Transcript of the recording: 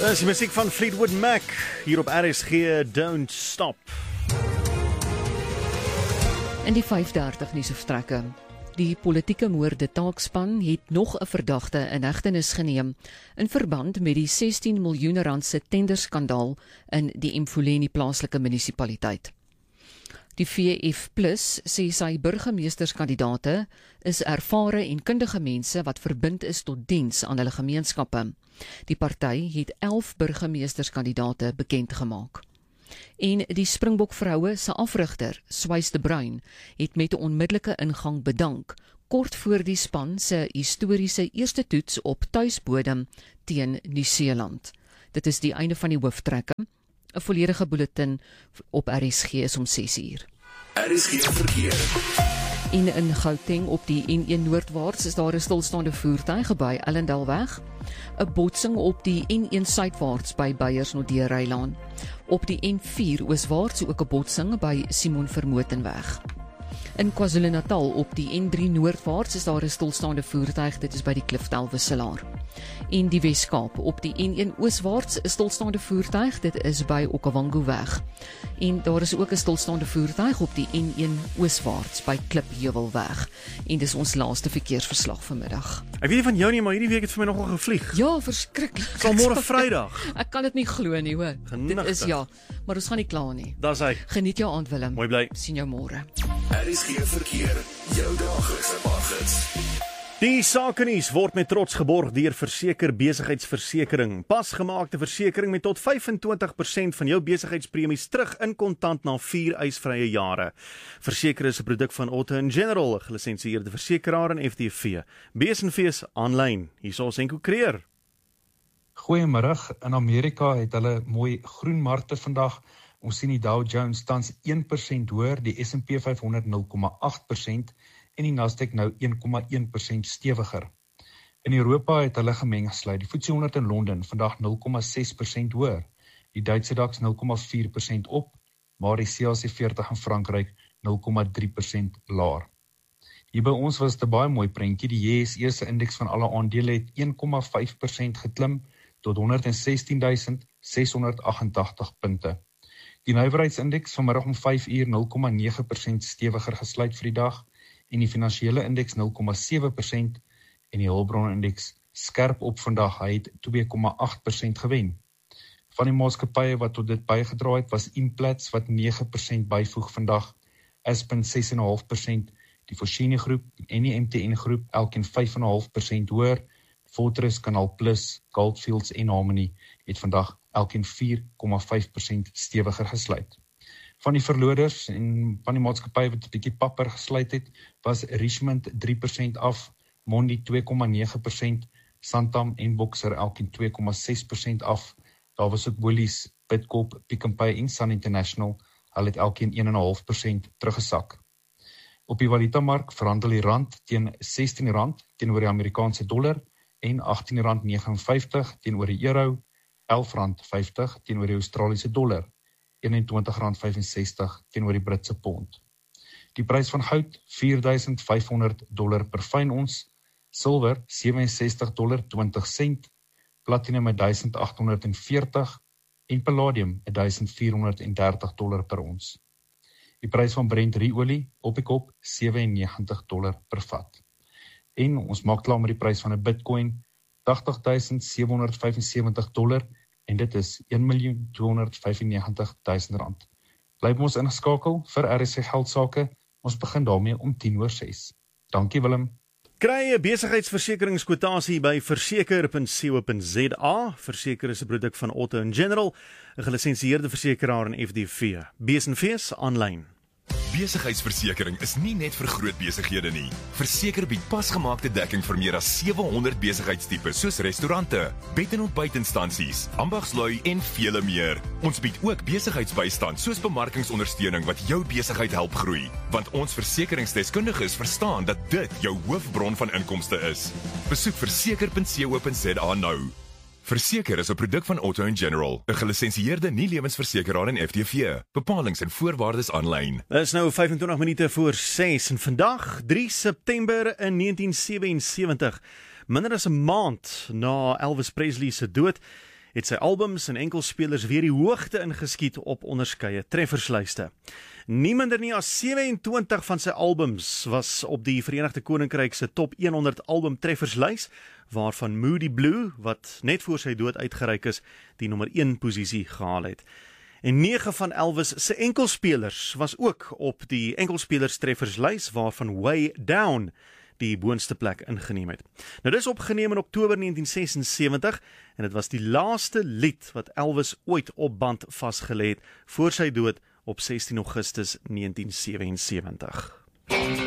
Dis die musiek van Fleetwood Mac hier op RSG Don't Stop. In die 5:30 nuusverstrekke. Die politieke moorde taakspan het nog 'n verdagte in hegtenis geneem in verband met die 16 miljoen rand se tenderskandaal in die Mfuleni plaaslike munisipaliteit. Die VF+ sê sy burgemeesterskandidaate is ervare en kundige mense wat verbind is tot diens aan hulle gemeenskappe. Die party het 11 burgemeesterskandidaate bekend gemaak. En die Springbok vroue se afrigter, Swys de Bruin, het met 'n onmiddellike ingang bedank, kort voor die span se historiese eerste toets op tuisbodem teen Nieu-Seeland. Dit is die einde van die hooftrekke. 'n volledige bulletin op RSG is om 6:00. RSG verkeer. In Gauteng op die N1 noordwaarts is daar 'n stilstaande voertuig by Ellendalweg. 'n botsing op die N1 suidwaarts by Beyers-Nodé-Rylaan. Op die N4 ooswaarts ook 'n botsing by Simon Vermotenweg. In KwaZulu-Natal op die N3 noordwaarts is daar 'n stilstaande voertuig, dit is by die Kliftel Wisselaar. In die Weskaap op die N1 ooswaarts 'n stilstaande voertuig, dit is by Okavango-weg. En daar is ook 'n stilstaande voertuig op die N1 ooswaarts by Klipheuwelweg. En dis ons laaste verkeersverslag vanmiddag. Ek weet nie van jou nie, maar hierdie week het vir my nogal gevlieg. Ja, verskriklik. Sal môre Vrydag. Ek kan dit nie glo nie, hoor. Genigtig. Dit is ja, maar ons gaan nie klaar nie. Daar's hy. Geniet jou aand, Willem. Mooi bly. Sien jou môre. RSG verkeer, jou daaglikse paggids. Die sakenuus word met trots geborg deur Verseker Besigheidsversekering. Pasgemaakte versekering met tot 25% van jou besigheidspremies terug in kontant na 4 eisvrye jare. Verseker is 'n produk van Otto & General, 'n gelisensieerde versekeraar en FDV. Besenfees aanlyn. Hierso is Enko Creer. Goeiemiddag. In Amerika het hulle mooi groen markte vandag. Ons sien die Dow Jones tans 1% hoër, die S&P 500 0,8% en die Nasdaq nou 1,1% stewiger. In Europa het hulle gemeng gesluit. Die FTSE 100 in Londen vandag 0,6% hoër, die Duitse DAX 0,4% op, maar die CAC 40 in Frankryk 0,3% laer. Hier by ons was dit 'n baie mooi prentjie. Die JSE se indeks van alle aandele het 1,5% geklim tot 116.688 punte. Die nywerheidsindeks vanmiddag om 5:00 0,9% stewiger gesluit vir die dag en die finansiële indeks 0,7% en die hulpbronindeks skerp op vandag, hy het 2,8% gewen. Van die maatskappye wat tot dit bygedra het was Implats wat 9% byvoeg vandag, Aspen 6,5%, die Foschini groep en die MTN groep elkeen 5,5% hoër, Fortress, Canal Plus, Goldfields en Harmony het vandag elkeen 4,5% stewiger gesluit. Van die verloders en van die maatskappye wat 'n bietjie papper gesluit het, was Richmond 3% af, Mondi 2,9%, Santam en Boxer elkeen 2,6% af. Daar was ook Woolies, Bidcorp, Pick n Pay en Sun International, hulle het elkeen 1,5% teruggesak. Op die valutamark verhandel die rand teen R16 teenoor die Amerikaanse dollar en R18,59 teenoor die euro, R11,50 teenoor die Australiese dollar, R21,65 teenoor die Britse pond. Die prys van goud $4,500 per fyn ons, silwer $67,20, platinum $1,840 en palladium $1,430 per ons. Die prys van Brent ruolie op die kop $97 per vat. En ons maak klaar met die prys van 'n Bitcoin, $80,775 en dit is R1,295,000. Bly by ons ingeskakel vir RSG Geldsaake. Ons begin daarmee om 6:10. Dankie Willem. Kry 'n besigheidsversekeringskwotasie by verseker.co.za. Verseker is 'n produk van Otto & General, 'n gelisensieerde versekeraar en FDV. Besenfees aanlyn. Besigheidsversekering is nie net vir groot besighede nie. Verseker bied pasgemaakte dekking vir meer as 700 besigheidstipes soos restaurante, bed- en ontbytinstansies, ambagslui en vele meer. Ons bied ook besigheidsbystand soos bemarkingsondersteuning wat jou besigheid help groei, want ons versekeringsdeskundiges verstaan dat dit jou hoofbron van inkomste is. Besoek verseker.co.za nou. Verseker is 'n produk van Otto & General, 'n gelisensieerde nie-lewensversekeraar en FDV. Bepalings en voorwaardes aanlyn. Dit is nou 25 minute voor 6 en vandag 3 September in 1977, minder as 'n maand na Elvis Presley se dood, het sy albums en enkelspelers weer die hoogte ingeskiet op onderskeie trefferslyste. Nie minder nie as 27 van sy albums was op die Verenigde Koninkryk se top 100 album trefferslys, waarvan Moody Blue, wat net voor sy dood uitgereik is, die nommer 1 posisie gehaal het. En 9 van Elvis se enkelspelers was ook op die enkelspelers trefferslys, waarvan Way Down die boonste plek ingeneem het. Nou dis opgeneem in Oktober 1976 en dit was die laaste lied wat Elvis ooit op band vasgelê het voor sy dood op 16 Augustus 1977.